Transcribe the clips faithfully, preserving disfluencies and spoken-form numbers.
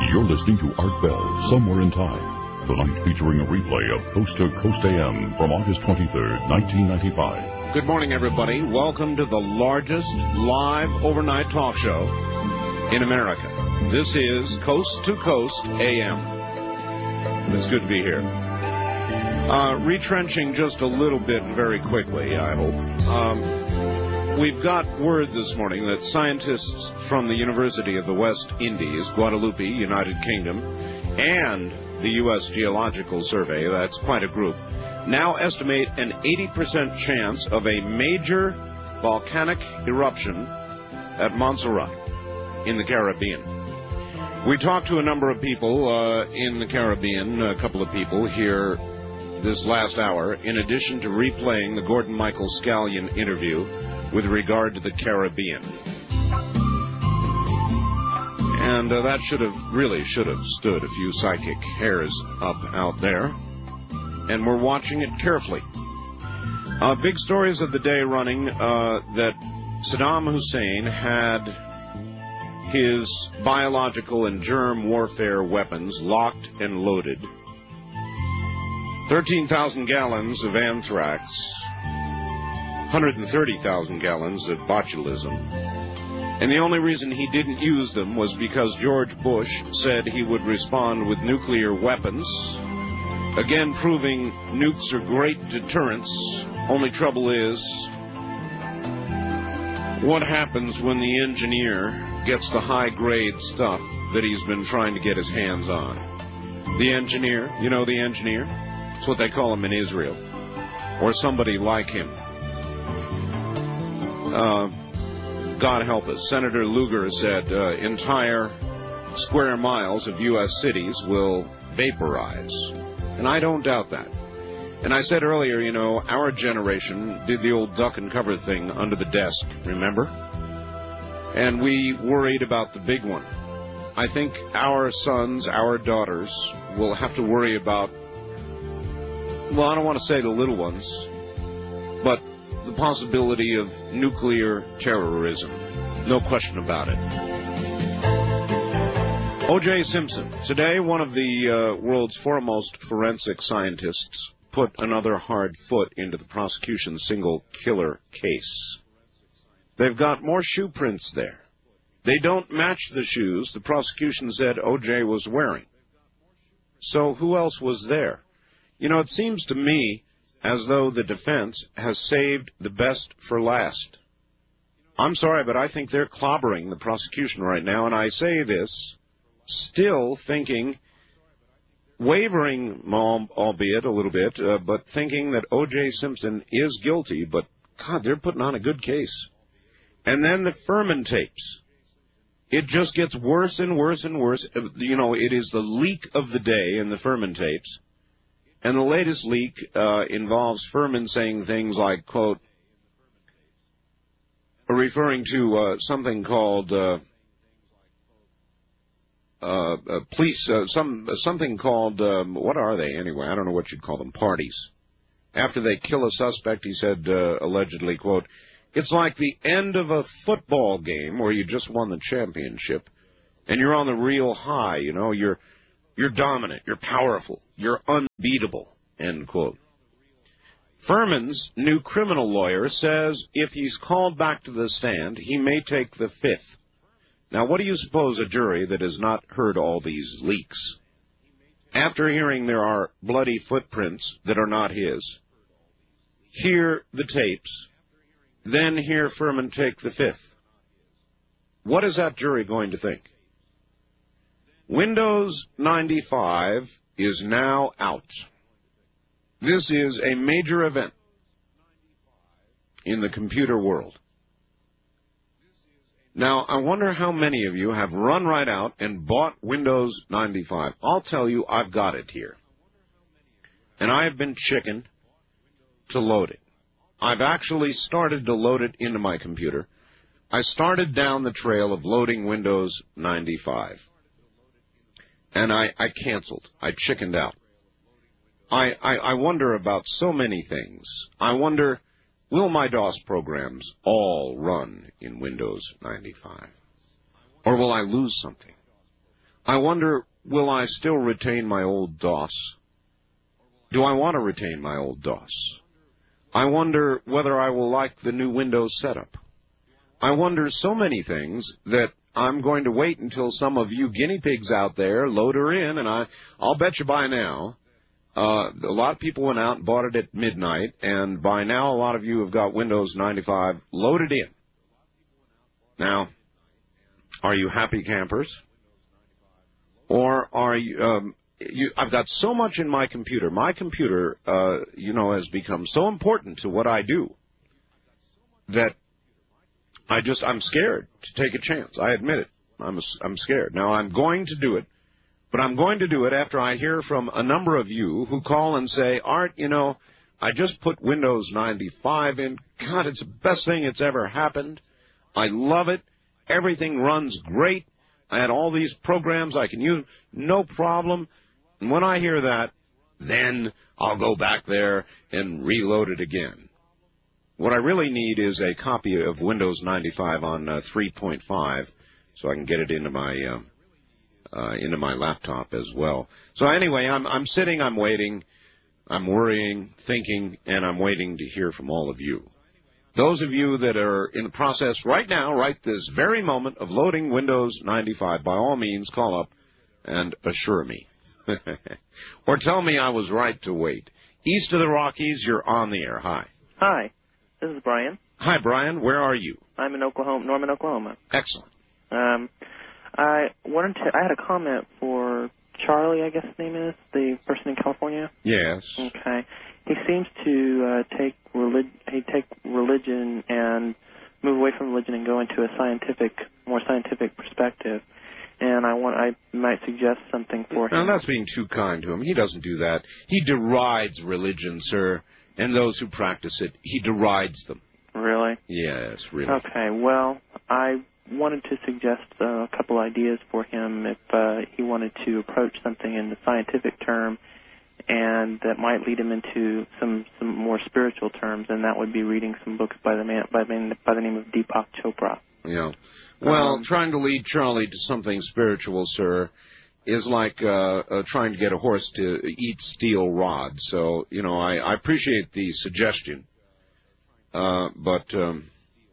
You're listening to Art Bell, Somewhere in Time. Tonight featuring a replay of Coast to Coast A M from August twenty-third, nineteen ninety-five. Good morning, everybody. Welcome to the largest live overnight talk show in America. This is Coast to Coast A M. It's good to be here. Uh, retrenching just a little bit very quickly, I hope. Um, we've got word this morning that scientists from the University of the West Indies, Guadeloupe, United Kingdom, and the U S Geological Survey, that's quite a group, now estimate an eighty percent chance of a major volcanic eruption at Montserrat in the Caribbean. We talked to a number of people uh, in the Caribbean, a couple of people here this last hour, in addition to replaying the Gordon Michael Scallion interview with regard to the Caribbean. And uh, that should have, really should have stood a few psychic hairs up out there. And we're watching it carefully. Uh, big stories of the day running uh, that Saddam Hussein had his biological and germ warfare weapons locked and loaded. thirteen thousand gallons of anthrax, one hundred thirty thousand gallons of botulism. And the only reason he didn't use them was because George Bush said he would respond with nuclear weapons, again proving nukes are great deterrents. Only trouble is, what happens when the engineer gets the high-grade stuff that he's been trying to get his hands on? The engineer, you know the engineer? That's what they call him in Israel. Or somebody like him. Uh... God help us. Senator Lugar said uh, entire square miles of U S cities will vaporize. And I don't doubt that. And I said earlier, you know, our generation did the old duck and cover thing under the desk, remember? And we worried about the big one. I think our sons, our daughters, will have to worry about, well, I don't want to say the little ones, but the possibility of nuclear terrorism. No question about it. O J Simpson. Today, one of the uh, world's foremost forensic scientists put another hard foot into the prosecution's single killer case. They've got more shoe prints there. They don't match the shoes the prosecution said O J was wearing. So who else was there? You know, it seems to me as though the defense has saved the best for last. I'm sorry, but I think they're clobbering the prosecution right now, and I say this still thinking, wavering, albeit a little bit, uh, but thinking that O J Simpson is guilty, but, God, they're putting on a good case. And then the Furman tapes. It just gets worse and worse and worse. You know, it is the leak of the day in the Furman tapes. And the latest leak uh, involves Furman saying things like, quote, referring to uh, something called uh, uh, uh, police, uh, some something called, um, what are they anyway? I don't know what you'd call them, parties. After they kill a suspect, he said, uh, allegedly, quote, it's like the end of a football game where you just won the championship and you're on the real high, you know, you're You're dominant, you're powerful, you're unbeatable, end quote. Furman's new criminal lawyer says if he's called back to the stand, he may take the fifth. Now, what do you suppose a jury that has not heard all these leaks, after hearing there are bloody footprints that are not his, hear the tapes, then hear Furman take the fifth? What is that jury going to think? Windows ninety-five is now out. This is a major event in the computer world. Now, I wonder how many of you have run right out and bought Windows ninety-five. I'll tell you, I've got it here. And I have been chicken to load it. I've actually started to load it into my computer. I started down the trail of loading Windows ninety-five. And I, I canceled. I chickened out. I, I, I wonder about so many things. I wonder, will my DOS programs all run in Windows ninety-five? Or will I lose something? I wonder, will I still retain my old DOS? Do I want to retain my old DOS? I wonder whether I will like the new Windows setup. I wonder so many things that I'm going to wait until some of you guinea pigs out there load her in, and I, I'll bet you by now, uh, a lot of people went out and bought it at midnight, and by now a lot of you have got Windows ninety-five loaded in. Now, are you happy campers? Or are you, um, you, I've got so much in my computer. My computer, uh, you know, has become so important to what I do that I just, I'm scared to take a chance. I admit it. I'm, a, I'm scared. Now, I'm going to do it, but I'm going to do it after I hear from a number of you who call and say, Art, you know, I just put Windows ninety-five in. God, it's the best thing that's ever happened. I love it. Everything runs great. I had all these programs I can use, no problem. And when I hear that, then I'll go back there and reload it again. What I really need is a copy of Windows ninety-five on uh, three point five, so I can get it into my uh, uh, into my laptop as well. So anyway, I'm I'm sitting, I'm waiting, I'm worrying, thinking, and I'm waiting to hear from all of you. Those of you that are in the process right now, right this very moment, of loading Windows ninety-five, by all means, call up and assure me. Or tell me I was right to wait. East of the Rockies, you're on the air. Hi. Hi. This is Brian. Hi, Brian. Where are you? I'm in Oklahoma, Norman, Oklahoma. Excellent. Um, I wanted to, I had a comment for Charlie, I guess his name is, the person in California. Yes. Okay. He seems to uh, take relig- he take religion and move away from religion and go into a scientific, more scientific perspective. And I want I might suggest something for him. Now, that's being too kind to him. He doesn't do that. He derides religion, sir, and those who practice it. He derides them. Really? Yes, really. Okay. Well, I wanted to suggest uh, a couple ideas for him if uh, he wanted to approach something in the scientific term, and that might lead him into some, some more spiritual terms, and that would be reading some books by the man by the, by the name of Deepak Chopra. Yeah. Well, um, trying to lead Charlie to something spiritual, sir, is like uh, uh, trying to get a horse to eat steel rods. So, you know, I, I appreciate the suggestion, uh, but um,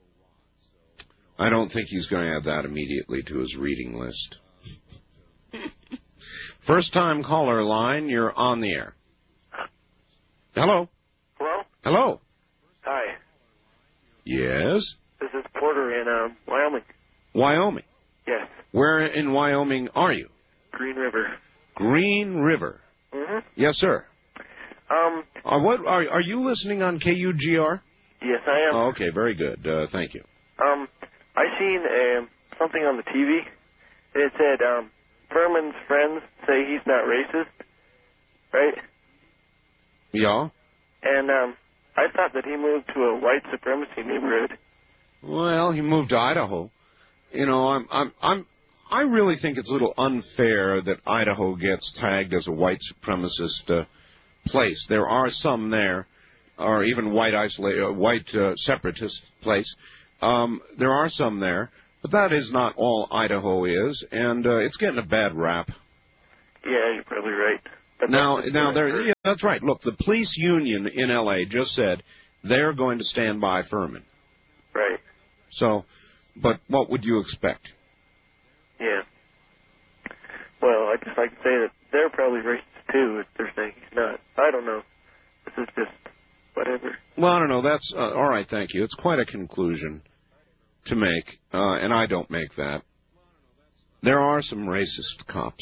I don't think he's going to add that immediately to his reading list. First-time caller line, you're on the air. Hello? Hello? Hello? Hi. Yes? This is Porter in uh, Wyoming. Wyoming? Yes. Where in Wyoming are you? Green River. Green River. Mm-hmm. Yes, sir. Um. Uh, what are are you listening on K U G R? Yes, I am. Oh, okay, very good. Uh, thank you. Um, I seen uh, something on the T V, and it said um, Furman's friends say he's not racist, right? Yeah. And um, I thought that he moved to a white supremacy neighborhood. Well, he moved to Idaho. You know, I'm, I'm, I'm, I really think it's a little unfair that Idaho gets tagged as a white supremacist uh, place. There are some there, or even white isolate, uh, white uh, separatist place. Um, there are some there, but that is not all Idaho is, and uh, it's getting a bad rap. Yeah, you're probably right. But Now, now there, yeah, that's right. Look, the police union in L A just said they're going to stand by Furman. Right. So, but what would you expect? Yeah. Well, I'd just like to say that they're probably racist too if they're saying he's not. I don't know. This is just whatever. Well, I don't know. That's uh, all right. Thank you. It's quite a conclusion to make, uh, and I don't make that. There are some racist cops.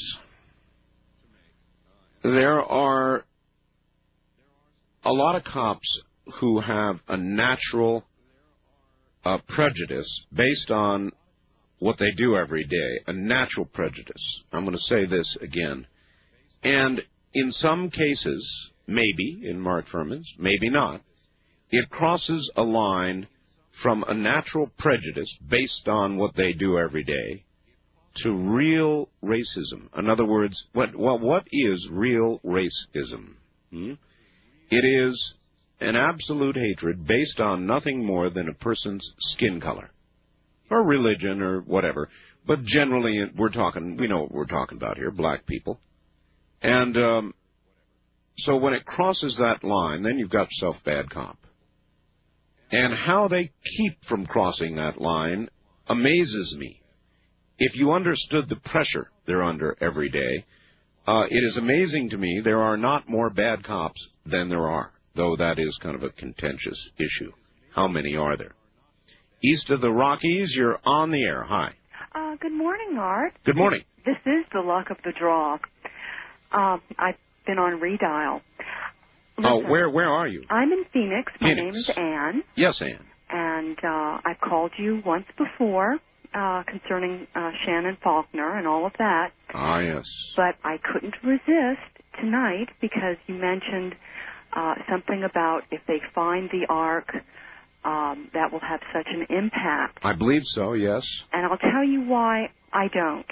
There are a lot of cops who have a natural uh, prejudice based on what they do every day, a natural prejudice. I'm going to say this again. And in some cases, maybe in Mark Furman's, maybe not, it crosses a line from a natural prejudice based on what they do every day to real racism. In other words, what well, what is real racism? Hmm? It is an absolute hatred based on nothing more than a person's skin color or religion or whatever. but generally we're talking, we know what we're talking about here, black people. And um, so when it crosses that line, then you've got yourself bad cop. And how they keep from crossing that line amazes me. If you understood the pressure they're under every day, uh, it is amazing to me there are not more bad cops than there are, though that is kind of a contentious issue. How many are there? East of the Rockies, you're on the air. Hi. Uh, good morning, Art. Good morning. This is the luck of the draw. Uh, I've been on Redial. Listen, oh, where where are you? I'm in Phoenix. My Phoenix. name is Ann. Yes, Ann. And uh, I've called you once before uh, concerning uh, Shannon Faulkner and all of that. Ah, yes. But I couldn't resist tonight because you mentioned uh, something about if they find the Ark, um, that will have such an impact. I believe so, yes. And I'll tell you why I don't.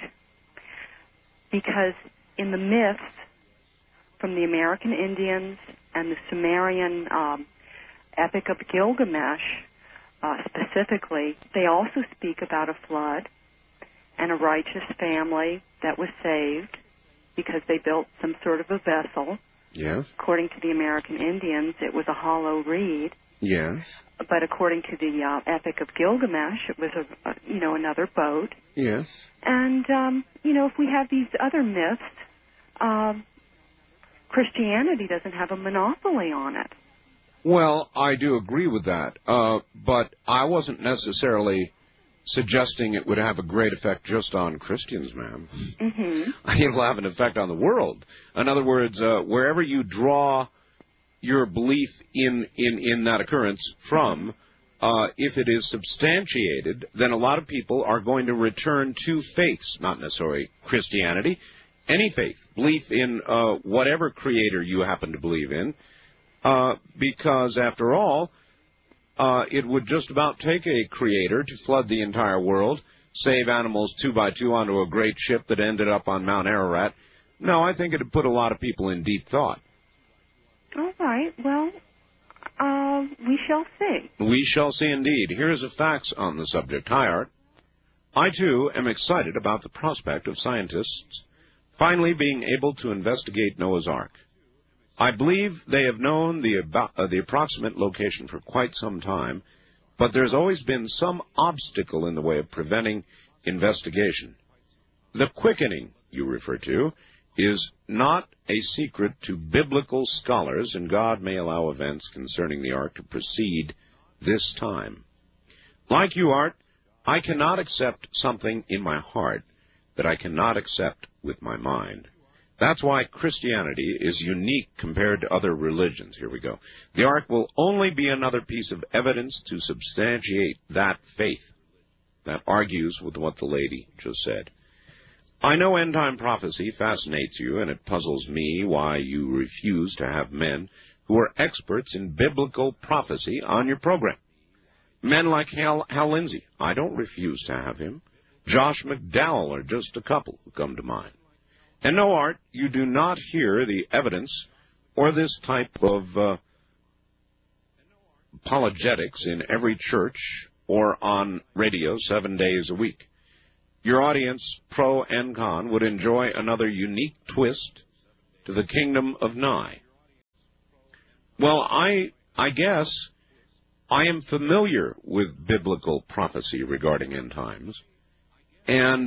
Because in the myths from the American Indians and the Sumerian um, Epic of Gilgamesh, uh, specifically, they also speak about a flood and a righteous family that was saved because they built some sort of a vessel. Yes. According to the American Indians, it was a hollow reed. Yes. But according to the uh, Epic of Gilgamesh, it was a, a you know another boat. Yes. And um, you know, if we have these other myths, um, Christianity doesn't have a monopoly on it. Well, I do agree with that, uh, but I wasn't necessarily suggesting it would have a great effect just on Christians, ma'am. Mm-hmm. It will have an effect on the world. In other words, uh, wherever you draw your belief in, in, in that occurrence from, uh, if it is substantiated, then a lot of people are going to return to faiths, not necessarily Christianity, any faith, belief in uh, whatever creator you happen to believe in, uh, because, after all, uh, it would just about take a creator to flood the entire world, save animals two by two onto a great ship that ended up on Mount Ararat. No, I think it would put a lot of people in deep thought. All right. Well, uh, we shall see. We shall see indeed. Here's the facts on the subject. Hi, Art. I, too, am excited about the prospect of scientists finally being able to investigate Noah's Ark. I believe they have known the, about, uh, the approximate location for quite some time, but there's always been some obstacle in the way of preventing investigation. The quickening you refer to is not a secret to biblical scholars, and God may allow events concerning the Ark to proceed this time. Like you, Art, I cannot accept something in my heart that I cannot accept with my mind. That's why Christianity is unique compared to other religions. Here we go. The Ark will only be another piece of evidence to substantiate that faith. That argues with what the lady just said. I know end-time prophecy fascinates you, and it puzzles me why you refuse to have men who are experts in biblical prophecy on your program. Men like Hal, Hal Lindsey, I don't refuse to have him. Josh McDowell are just a couple who come to mind. And no, Art, you do not hear the evidence or this type of uh, apologetics in every church or on radio seven days a week. Your audience, pro and con, would enjoy another unique twist to the kingdom of Nye. Well, I I guess I am familiar with biblical prophecy regarding end times, and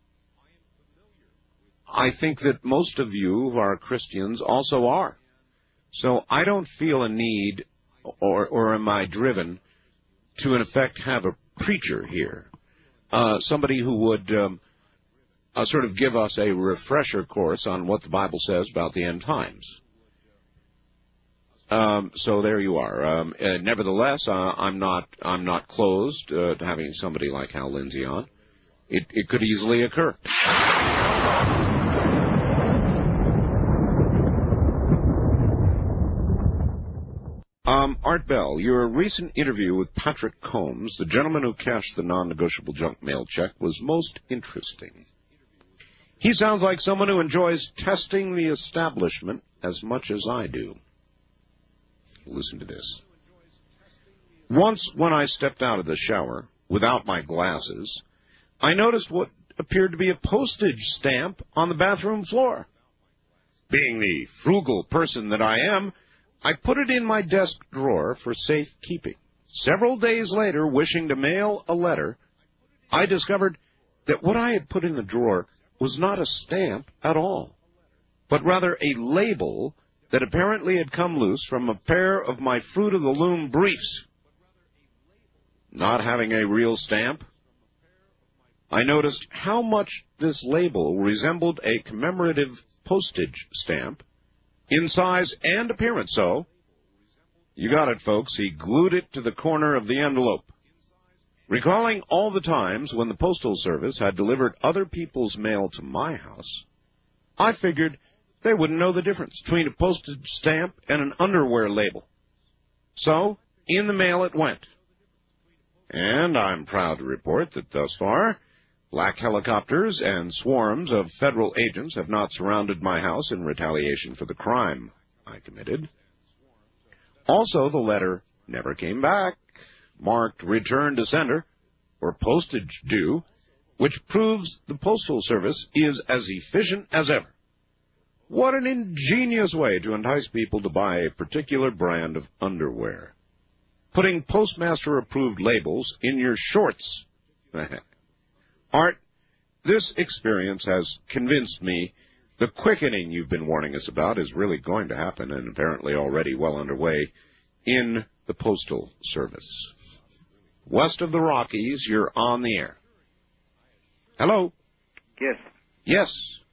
I think that most of you who are Christians also are. So I don't feel a need, or, or am I driven, to in effect have a preacher here. Uh, somebody who would um, uh, sort of give us a refresher course on what the Bible says about the end times. Um, so there you are. Um, uh, nevertheless, uh, I'm not I'm not closed uh, to having somebody like Hal Lindsey on. It, it could easily occur. Um, Art Bell, your recent interview with Patrick Combs, the gentleman who cashed the non-negotiable junk mail check, was most interesting. He sounds like someone who enjoys testing the establishment as much as I do. Listen to this. Once when I stepped out of the shower without my glasses, I noticed what appeared to be a postage stamp on the bathroom floor. Being the frugal person that I am, I put it in my desk drawer for safekeeping. Several days later, wishing to mail a letter, I discovered that what I had put in the drawer was not a stamp at all, but rather a label that apparently had come loose from a pair of my Fruit of the Loom briefs. Not having a real stamp, I noticed how much this label resembled a commemorative postage stamp in size and appearance. So, you got it, folks, he glued it to the corner of the envelope. Recalling all the times when the Postal Service had delivered other people's mail to my house, I figured they wouldn't know the difference between a postage stamp and an underwear label. So, in the mail it went. And I'm proud to report that thus far, black helicopters and swarms of federal agents have not surrounded my house in retaliation for the crime I committed. Also, the letter never came back, marked return to sender, or postage due, which proves the Postal Service is as efficient as ever. What an ingenious way to entice people to buy a particular brand of underwear. Putting postmaster-approved labels in your shorts. Art, this experience has convinced me the quickening you've been warning us about is really going to happen, and apparently already well underway, in the Postal Service. West of the Rockies, you're on the air. Hello? Yes. Yes.